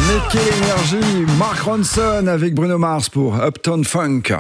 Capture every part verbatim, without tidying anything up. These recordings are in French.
Mais quelle énergie! Mark Ronson avec Bruno Mars pour Uptown Funk.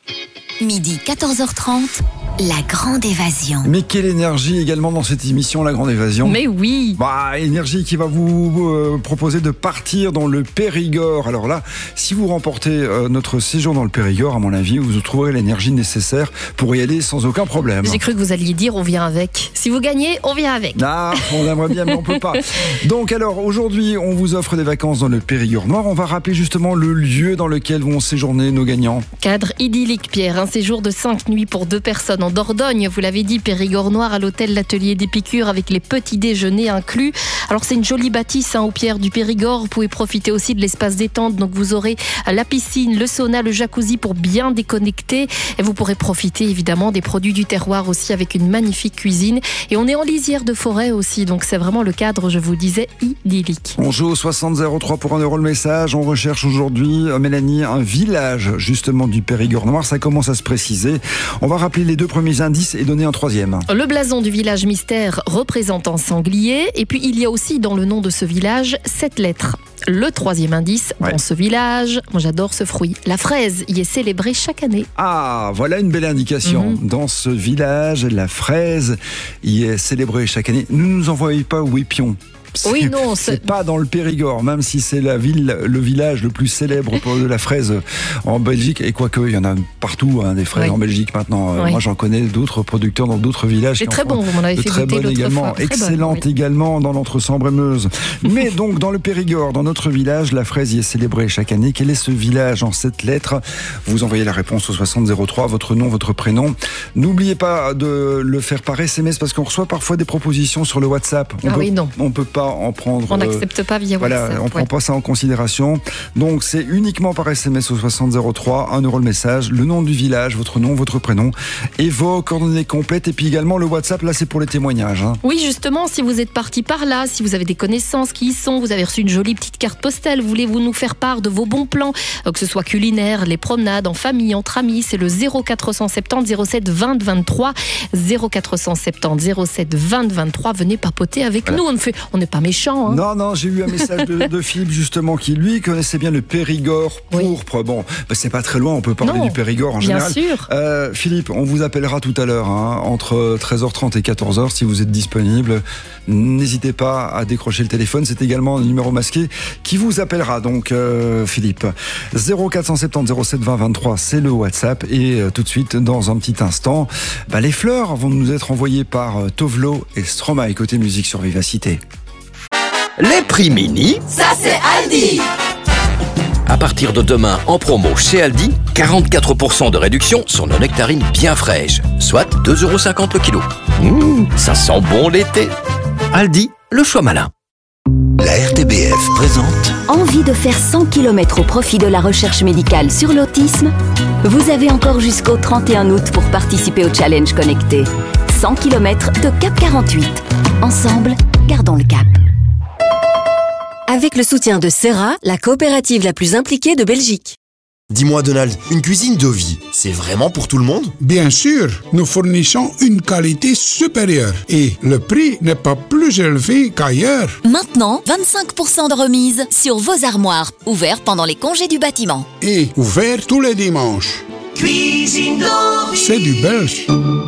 Midi quatorze heures trente, la grande évasion. Mais quelle énergie également dans cette émission, la grande évasion. Mais oui. Bah, énergie qui va vous euh, proposer de partir dans le Périgord. Alors là, si vous remportez euh, notre séjour dans le Périgord, à mon avis, vous trouverez l'énergie nécessaire pour y aller sans aucun problème. J'ai cru que vous alliez dire on vient avec. Si vous gagnez, on vient avec. Ah, on aimerait bien, mais on peut pas. Donc alors, aujourd'hui, on vous offre des vacances dans le Périgord noir. On va rappeler justement le lieu dans lequel vont séjourner nos gagnants. Cadre idyllique, Pierre. Un séjour de cinq nuits pour deux personnes en Dordogne. Vous l'avez dit, Périgord noir à l'hôtel L'Atelier d'Épicure avec les petits déjeuners inclus. Alors c'est une jolie bâtisse hein, aux pierres du Périgord. Vous pouvez profiter aussi de l'espace détente. Donc vous aurez la piscine, le sauna, le jacuzzi pour bien déconnecter. Et vous pourrez profiter évidemment des produits du terroir aussi avec une magnifique cuisine. Et on est en lisière de forêt aussi. Donc c'est vraiment le cadre, je vous disais, idyllique. On joue au soixante zéro trois pour un euro le message. On recherche aujourd'hui, Mélanie, un village justement du Périgord noir. Ça commence à se préciser. On va rappeler les deux premiers indices et donner un troisième. Le blason du village mystère représente un sanglier. Et puis il y a aussi dans le nom de ce village sept lettres. Le troisième indice, ouais. Dans ce village, moi j'adore ce fruit, la fraise y est célébrée chaque année. Ah, voilà une belle indication. Mm-hmm. Dans ce village, la fraise y est célébrée chaque année. Ne nous envoyez pas Ouépion. C'est, oui, non, c'est... c'est pas dans le Périgord, même si c'est la ville, le village le plus célèbre pour de la fraise en Belgique. Et quoique, il y en a partout, hein, des fraises oui. en Belgique maintenant. Oui. Moi, j'en connais d'autres producteurs dans d'autres villages. C'est très bon, vous m'en avez fait très goûter l'autre également, fois. Excellente oui. également dans l'Entre-Sambre et Meuse. Mais donc, dans le Périgord, dans notre village, la fraise y est célébrée chaque année. Quel est ce village en sept lettres? Vous envoyez la réponse au soixante zéro trois, votre nom, votre prénom. N'oubliez pas de le faire par S M S parce qu'on reçoit parfois des propositions sur le WhatsApp. On ah peut, oui, non. On peut pas en prendre. On n'accepte pas via voilà, WhatsApp. On ne ouais. prend pas ça en considération. Donc, c'est uniquement par S M S au soixante zéro trois, un euro le message, le nom du village, votre nom, votre prénom et vos coordonnées complètes. Et puis également le WhatsApp, là, c'est pour les témoignages. Hein. Oui, justement, si vous êtes parti par là, si vous avez des connaissances qui y sont, vous avez reçu une jolie petite carte postale, voulez-vous nous faire part de vos bons plans, que ce soit culinaire, les promenades, en famille, entre amis, c'est le zéro quatre cent soixante-dix zéro sept vingt vingt-trois. zéro quatre cent soixante-dix zéro sept vingt vingt-trois. Venez papoter avec voilà. nous. On ne fait, on n'est pas méchants. Hein. Non, non, j'ai eu un message de, de Philippe justement qui lui connaissait bien le Périgord pourpre. Oui. Bon, bah, c'est pas très loin, on peut parler non, du Périgord en bien général. Bien sûr. Euh, Philippe, on vous appellera tout à l'heure hein, entre treize heures trente et quatorze heures si vous êtes disponible. N'hésitez pas à décrocher le téléphone, c'est également un numéro masqué qui vous appellera. Donc euh, Philippe, zéro quatre cent soixante-dix zéro sept vingt vingt-trois, c'est le WhatsApp et euh, tout de suite dans un petit instant, bah, les fleurs vont nous être envoyées par euh, Tovlo et Stromae côté musique sur Vivacité. Les prix mini, ça c'est Aldi. À partir de demain, en promo chez Aldi, quarante-quatre pour cent de réduction sur nos nectarines bien fraîches, soit deux euros cinquante le kilo. Mmh, ça sent bon l'été. Aldi, le choix malin. La R T B F présente... Envie de faire cent kilomètres au profit de la recherche médicale sur l'autisme? Vous avez encore jusqu'au trente et un août pour participer au challenge connecté. cent kilomètres de Cap quarante-huit. Ensemble, gardons le cap. Avec le soutien de Serra, la coopérative la plus impliquée de Belgique. Dis-moi Donald, une cuisine Dovi, c'est vraiment pour tout le monde? Bien sûr, nous fournissons une qualité supérieure et le prix n'est pas plus élevé qu'ailleurs. Maintenant, vingt-cinq pour cent de remise sur vos armoires, ouverts pendant les congés du bâtiment. Et ouvert tous les dimanches. Cuisine Dovi, c'est du belge.